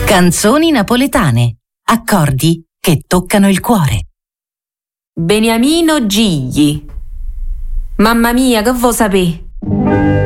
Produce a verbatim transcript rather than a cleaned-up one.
Canzoni napoletane. Accordi che toccano il cuore. Beniamino Gigli. Mamma mia, che vuoi sapere?